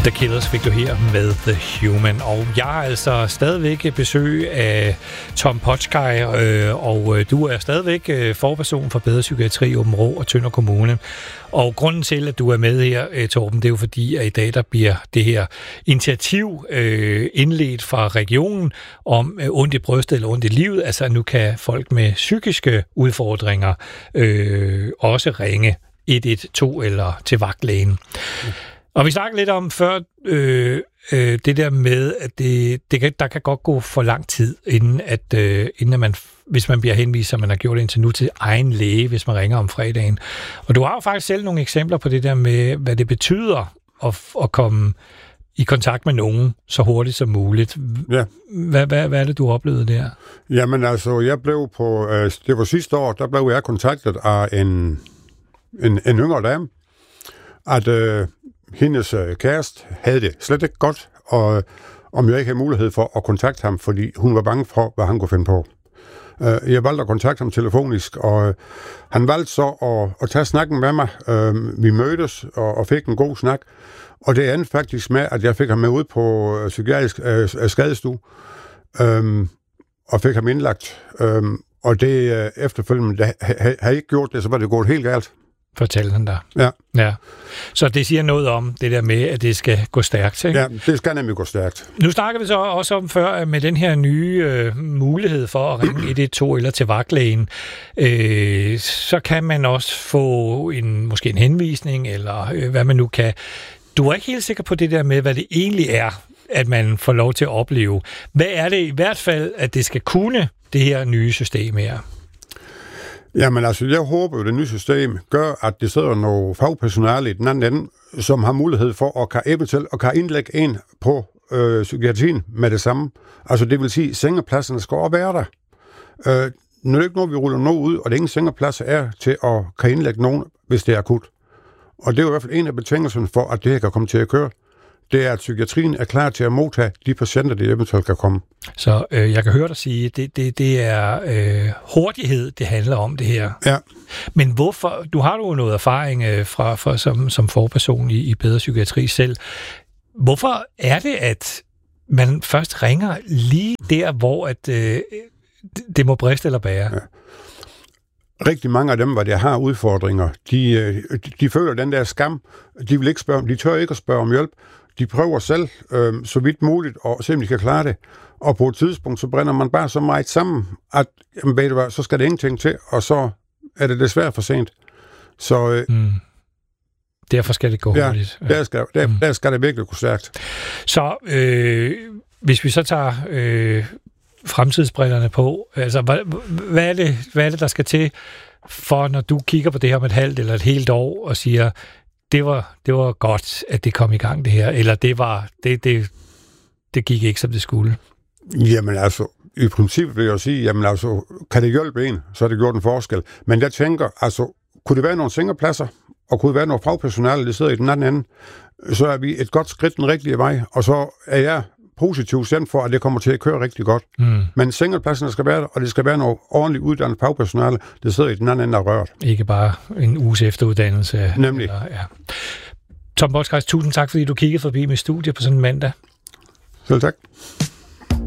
The Killers fik du her med The Human, og jeg har altså stadigvæk besøg af Tom Potschkei, og du er stadigvæk forperson for Bedre Psykiatri i Aabenraa og Tønder Kommune. Og grunden til, at du er med her, Torben, det er jo fordi, at i dag der bliver det her initiativ indledt fra regionen om ondt i brystet eller ondt i livet. Altså nu kan folk med psykiske udfordringer også ringe 112 eller til vagtlægen. Og vi snakkede lidt om før det der med, at der kan godt gå for lang tid, inden at man, hvis man bliver henvist, som man har gjort indtil nu, til egen læge, hvis man ringer om fredagen. Og du har jo faktisk selv nogle eksempler på det der med, hvad det betyder at komme i kontakt med nogen så hurtigt som muligt. Ja. Hvad er det, du oplevede der? Jamen altså, jeg blev på, det var sidste år, der blev jeg kontaktet af en yngre dame, at hendes kæreste havde det slet ikke godt, og om jeg ikke havde mulighed for at kontakte ham, fordi hun var bange for, hvad han kunne finde på. Jeg valgte at kontakte ham telefonisk, og han valgte så at tage snakken med mig. Vi mødtes og fik en god snak, og det endte faktisk med, at jeg fik ham med ud på psykiatrisk skadestue, og fik ham indlagt. Og det efterfølgende, havde jeg ikke gjort det, så var det gået helt galt. Fortæl han der. Ja. Så det siger noget om det der med, at det skal gå stærkt, ikke? Ja, det skal nemlig gå stærkt. Nu snakker vi så også om før, med den her nye mulighed for at ringe 112 eller til vagtlægen, så kan man også få måske en henvisning, eller hvad man nu kan. Du er ikke helt sikker på det der med, hvad det egentlig er, at man får lov til at opleve. Hvad er det i hvert fald, at det skal kunne, det her nye system her? Jamen altså, jeg håber jo, at det nye system gør, at det sidder nogle fagpersonale i den anden ende, som har mulighed for at kan eventuelt og kan indlægge en på psykiatrien med det samme. Altså det vil sige, at sengepladserne skal også være der. Nu er det ikke noget, vi ruller noget ud, og det ingen sengepladser er til at kan indlægge nogen, hvis det er akut. Og det er jo i hvert fald en af betingelserne for, at det her kan komme til at køre. Det er, at psykiatrien er klar til at modtage de patienter, der eventuelt kan komme. Så jeg kan høre dig sige, at det er hurtighed, det handler om det her. Ja. Men hvorfor? Du har jo noget erfaring som forperson i Bedre Psykiatri selv. Hvorfor er det, at man først ringer lige der, hvor at, det må briste eller bære? Ja. Rigtig mange af dem, hvor de har udfordringer, de føler den der skam. De vil ikke spørge, de tør ikke at spørge om hjælp. De prøver selv, så vidt muligt, og se om de kan klare det. Og på et tidspunkt, så brænder man bare så meget sammen, at jamen, så skal det ingenting til, og så er det desværre for sent. Så, derfor skal det gå hurtigt. Der skal det virkelig gå stærkt. Så hvis vi så tager fremtidsbrillerne på, altså hvad er det, der skal til, for når du kigger på det her om et halvt eller et helt år, og siger, det var godt, at det kom i gang det her, eller det gik ikke, som det skulle? Jamen altså, i princippet vil jeg sige, jamen altså, kan det hjælpe en, så har det gjort en forskel. Men jeg tænker, altså, kunne det være nogle sengepladser, og kunne det være nogle fagpersonale, der sidder i den anden ende, så er vi et godt skridt den rigtige vej, og så er jeg positivt sendt for, at det kommer til at køre rigtig godt. Men sengepladserne skal være der, og det skal være noget ordentligt uddannet fagpersonale, der sidder i den anden ende af røret. Ikke bare en uges efteruddannelse. Nemlig. Eller, ja. Tom Potschkei, tusind tak, fordi du kiggede forbi mit studie på sådan en mandag. Selv tak.